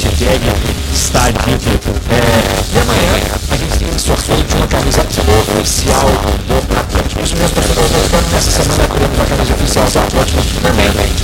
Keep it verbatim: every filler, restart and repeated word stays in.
hashtag está dito. É, e amanhã a gente tem sorteio de uma camisa oficial do Atlético. Isso mesmo, torcedor. Nessa semana teremos a camisa oficial do Atlético também.